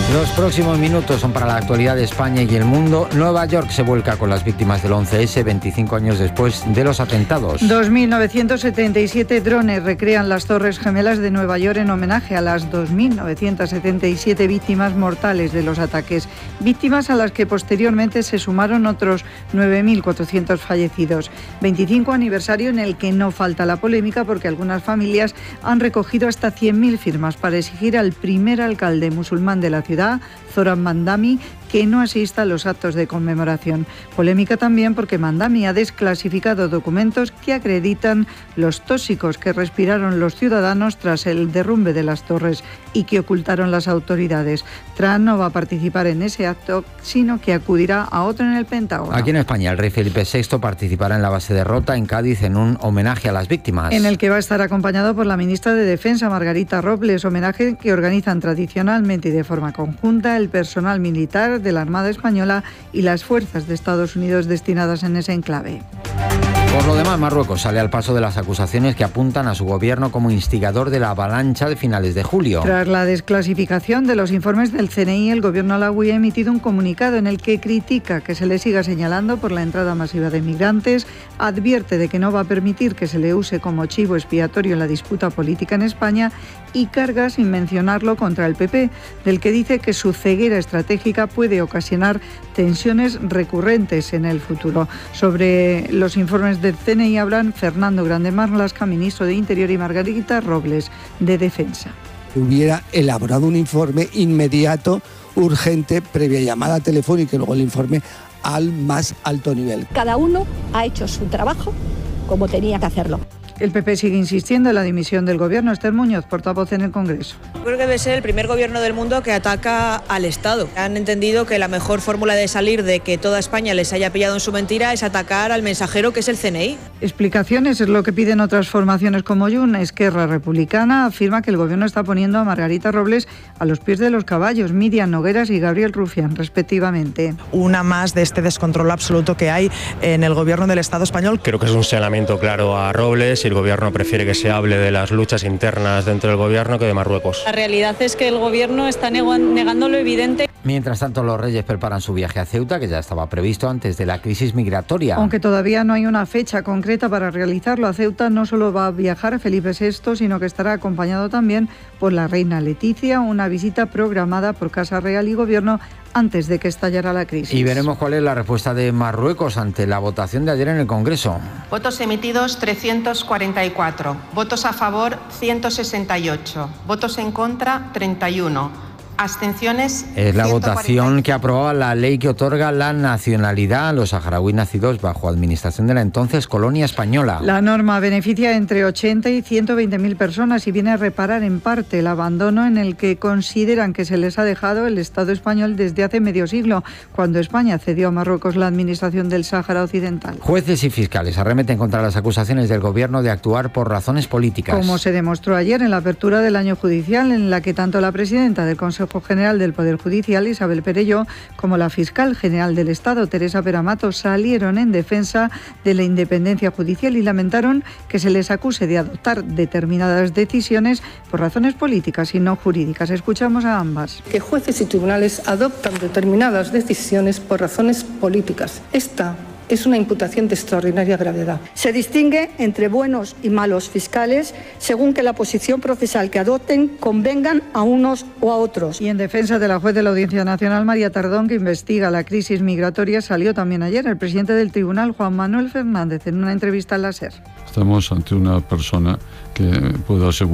Los próximos minutos son para la actualidad de España y el mundo. Nueva York se vuelca con las víctimas del 11S 25 años después de los atentados. 2.977 drones recrean las Torres Gemelas de Nueva York en homenaje a las 2.977 víctimas mortales de los ataques. Víctimas a las que posteriormente se sumaron otros 9.400 fallecidos. 25 aniversario en el que no falta la polémica porque algunas familias han recogido hasta 100.000 firmas para exigir al primer alcalde musulmán de la ciudad, Zoran Mandami, que no asista a los actos de conmemoración. Polémica también porque Mandami ha desclasificado documentos que acreditan los tóxicos que respiraron los ciudadanos tras el derrumbe de las torres y que ocultaron las autoridades. Trump no va a participar en ese acto, sino que acudirá a otro en el Pentágono. Aquí en España, el rey Felipe VI participará en la base de Rota, en Cádiz, en un homenaje a las víctimas. En el que va a estar acompañado por la ministra de Defensa, Margarita Robles, homenaje que organizan tradicionalmente y de forma conjunta el personal militar de la Armada Española y las fuerzas de Estados Unidos destinadas en ese enclave. Por lo demás, Marruecos sale al paso de las acusaciones que apuntan a su gobierno como instigador de la avalancha de finales de julio. Tras la desclasificación de los informes del CNI, el gobierno alauí ha emitido un comunicado en el que critica que se le siga señalando por la entrada masiva de migrantes, advierte de que no va a permitir que se le use como chivo expiatorio en la disputa política en España y carga, sin mencionarlo, contra el PP, del que dice que su ceguera estratégica puede ocasionar tensiones recurrentes en el futuro. Sobre los informes del CNI hablan Fernando Grande Marlaska, ministro de Interior, y Margarita Robles, de Defensa. Hubiera elaborado un informe inmediato, urgente, previa llamada telefónica y luego el informe al más alto nivel. Cada uno ha hecho su trabajo como tenía que hacerlo. El PP sigue insistiendo en la dimisión del gobierno. Esther Muñoz, portavoz en el Congreso. Creo que debe ser el primer gobierno del mundo que ataca al Estado. Han entendido que la mejor fórmula de salir de que toda España les haya pillado en su mentira es atacar al mensajero, que es el CNI. Explicaciones es lo que piden otras formaciones como Junts. Esquerra Republicana afirma que el gobierno está poniendo a Margarita Robles a los pies de los caballos, Miriam Nogueras y Gabriel Rufián, respectivamente. Una más de este descontrol absoluto que hay en el gobierno del Estado español. Creo que es un señalamiento claro a Robles. El gobierno prefiere que se hable de las luchas internas dentro del gobierno que de Marruecos. La realidad es que el gobierno está negando lo evidente. Mientras tanto, los reyes preparan su viaje a Ceuta, que ya estaba previsto antes de la crisis migratoria. Aunque todavía no hay una fecha concreta para realizarlo, a Ceuta no solo va a viajar Felipe VI, sino que estará acompañado también por la reina Leticia, una visita programada por Casa Real y Gobierno antes de que estallara la crisis. Y veremos cuál es la respuesta de Marruecos ante la votación de ayer en el Congreso. Votos emitidos 344, votos a favor 168, votos en contra 31. Abstenciones. Es la votación que aprobaba la ley que otorga la nacionalidad a los saharauis nacidos bajo administración de la entonces colonia española. La norma beneficia entre 80 y 120.000 personas y viene a reparar en parte el abandono en el que consideran que se les ha dejado el Estado español desde hace medio siglo, cuando España cedió a Marruecos la administración del Sáhara Occidental. Jueces y fiscales arremeten contra las acusaciones del gobierno de actuar por razones políticas. Como se demostró ayer en la apertura del año judicial, en la que tanto la presidenta del Consejo General del Poder Judicial, Isabel Perelló, como la fiscal general del Estado, Teresa Peramato, salieron en defensa de la independencia judicial y lamentaron que se les acuse de adoptar determinadas decisiones por razones políticas y no jurídicas. Escuchamos a ambas. Que jueces y tribunales adoptan determinadas decisiones por razones políticas. Esta es una imputación de extraordinaria gravedad. Se distingue entre buenos y malos fiscales según que la posición procesal que adopten convengan a unos o a otros. Y en defensa de la juez de la Audiencia Nacional, María Tardón, que investiga la crisis migratoria, salió también ayer el presidente del tribunal, Juan Manuel Fernández, en una entrevista a la SER. Estamos ante una persona que puedo asegurar